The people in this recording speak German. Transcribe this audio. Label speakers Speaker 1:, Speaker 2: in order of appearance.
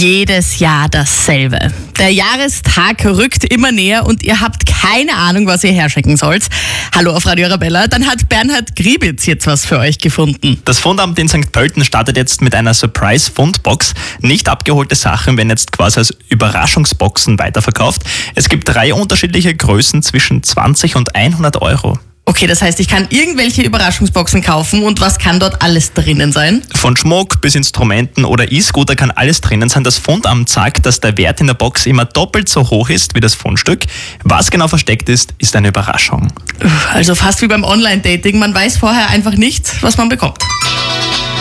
Speaker 1: Jedes Jahr dasselbe. Der Jahrestag rückt immer näher und ihr habt keine Ahnung, was ihr herschenken sollt. Hallo auf Radio Arabella, dann hat Bernhard Griebitz jetzt was für euch gefunden.
Speaker 2: Das Fundamt in St. Pölten startet jetzt mit einer Surprise-Fundbox. Nicht abgeholte Sachen werden jetzt quasi als Überraschungsboxen weiterverkauft. Es gibt 3 unterschiedliche Größen zwischen 20 und 100 Euro.
Speaker 1: Okay, das heißt, ich kann irgendwelche Überraschungsboxen kaufen und was kann dort alles drinnen sein?
Speaker 2: Von Schmuck bis Instrumenten oder E-Scooter kann alles drinnen sein. Das Fundamt sagt, dass der Wert in der Box immer doppelt so hoch ist wie das Fundstück. Was genau versteckt ist, ist eine Überraschung.
Speaker 1: Also fast wie beim Online-Dating, man weiß vorher einfach nicht, was man bekommt.